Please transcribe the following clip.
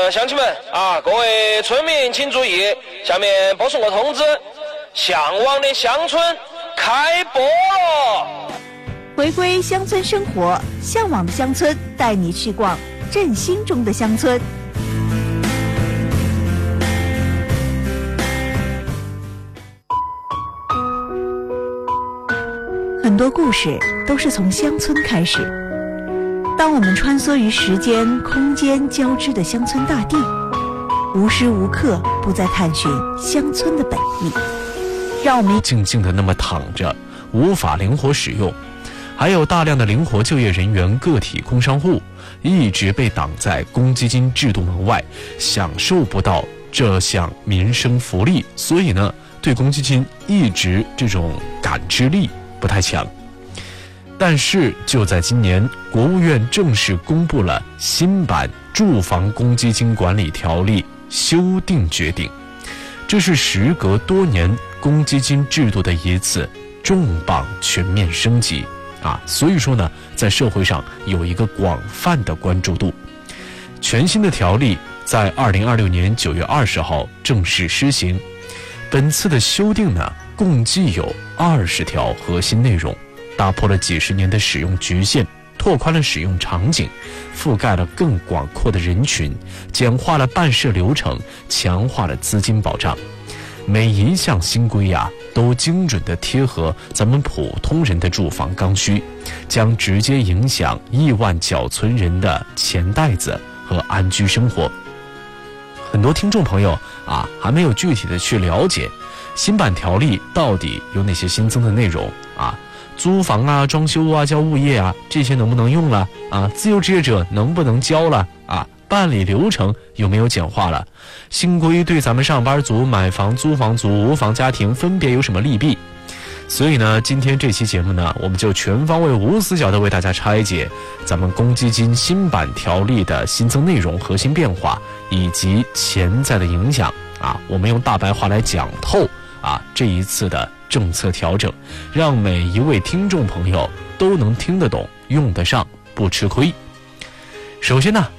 乡亲们啊，各位村民请注意，下面播送个通知，向往的乡村开播了。 回归乡村生活，向往的乡村带你去逛振兴中的乡村。很多故事都是从乡村开始。当我们穿梭于时间、空间交织的乡村大地，无时无刻不在探寻乡村的本意。让我们静静地那么躺着，无法灵活使用。还有大量的灵活就业人员、个体工商户一直被挡在公积金制度门外，享受不到这项民生福利，所以呢，对公积金一直这种感知力不太强。但是就在今年，国务院正式公布了新版住房公积金管理条例修订决定，这是时隔多年公积金制度的一次重磅全面升级所以说呢，在社会上有一个广泛的关注度。全新的条例在2026年9月20号正式施行。本次的修订呢，共计有20条核心内容，打破了几十年的使用局限，拓宽了使用场景，覆盖了更广阔的人群，简化了办事流程，强化了资金保障。每一项新规都精准地贴合咱们普通人的住房刚需，将直接影响亿万缴存人的钱袋子和安居生活。很多听众朋友还没有具体的去了解新版条例到底有哪些新增的内容租房装修交物业这些能不能用了自由职业者能不能交了办理流程有没有简化了？新规对咱们上班族、买房、租房族、无房家庭分别有什么利弊？所以呢，今天这期节目呢，我们就全方位无死角的为大家拆解咱们公积金新版条例的新增内容、核心变化以及潜在的影响我们用大白话来讲透这一次的政策调整，让每一位听众朋友都能听得懂、用得上，不吃亏。首先呢，